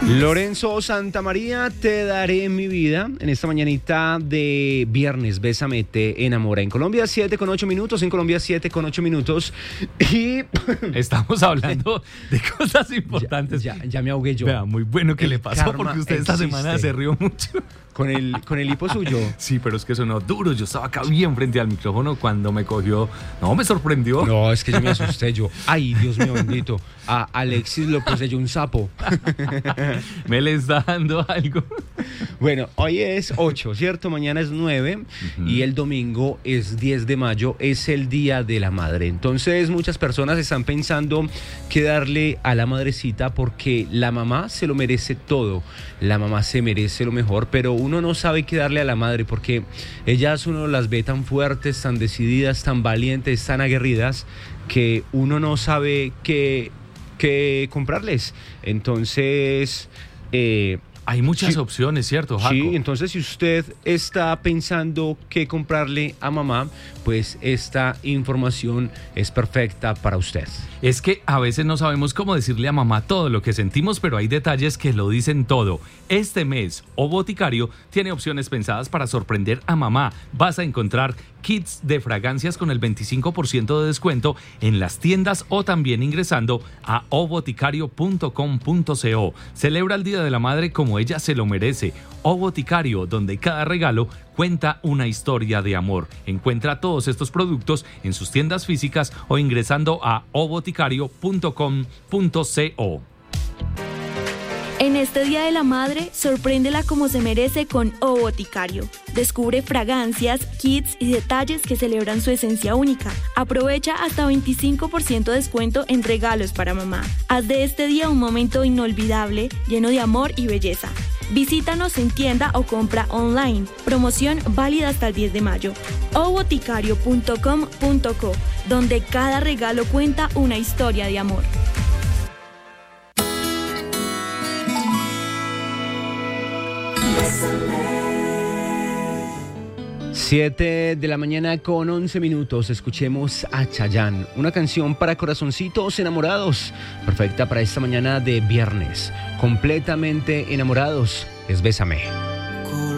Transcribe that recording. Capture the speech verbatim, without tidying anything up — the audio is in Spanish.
Lorenzo Santamaría, te daré mi vida en esta mañanita de viernes. Bésame, te enamora. En Colombia siete con ocho minutos, en Colombia siete con ocho minutos. Y estamos hablando de cosas importantes. Ya, ya, ya me ahogué yo. Vea, muy bueno que El le pasó porque usted esta existe. semana se rió mucho. Con el, con el hipo suyo. Sí, pero es que sonó duro. Yo estaba acá bien frente al micrófono cuando me cogió. No, me sorprendió. No, es que yo me asusté yo. Ay, Dios mío bendito. A Alexis lo poseyó un sapo. Me le está dando algo. Bueno, hoy es ocho, ¿cierto? Mañana es nueve uh-huh. Y el domingo es diez de mayo, es el Día de la Madre. Entonces muchas personas están pensando qué darle a la madrecita porque la mamá se lo merece todo. La mamá se merece lo mejor, pero uno no sabe qué darle a la madre porque ellas uno las ve tan fuertes, tan decididas, tan valientes, tan aguerridas que uno no sabe qué, qué comprarles. Entonces... Eh, Hay muchas sí, opciones, ¿cierto, Jaco? Sí, entonces si usted está pensando qué comprarle a mamá, pues esta información es perfecta para usted. Es que a veces no sabemos cómo decirle a mamá todo lo que sentimos, pero hay detalles que lo dicen todo. Este mes, O Boticario tiene opciones pensadas para sorprender a mamá. Vas a encontrar kits de fragancias con el veinticinco por ciento de descuento en las tiendas o también ingresando a o boticario punto com punto co. Celebra el Día de la Madre como ella se lo merece. O Boticario, donde cada regalo cuenta una historia de amor. Encuentra todos estos productos en sus tiendas físicas o ingresando a o boticario punto com punto co. En este Día de la Madre, sorpréndela como se merece con O Boticario. Descubre fragancias, kits y detalles que celebran su esencia única. Aprovecha hasta veinticinco por ciento de descuento en regalos para mamá. Haz de este día un momento inolvidable, lleno de amor y belleza. Visítanos en tienda o compra online. Promoción válida hasta el diez de mayo. o boticario punto com punto co, donde cada regalo cuenta una historia de amor. siete de la mañana con once minutos, escuchemos a Chayanne, una canción para corazoncitos enamorados, perfecta para esta mañana de viernes, completamente enamorados, es Bésame.